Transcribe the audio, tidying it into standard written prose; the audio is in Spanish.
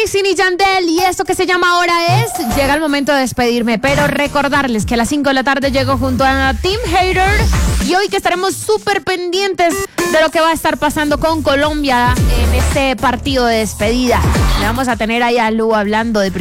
Wisin y Yandel, y esto que se llama Ahora Es. Llega el momento de despedirme, pero recordarles que a las 5 de la tarde llego junto a Team Hater, y hoy que estaremos súper pendientes de lo que va a estar pasando con Colombia en este partido de despedida. Le vamos a tener ahí a Lu hablando de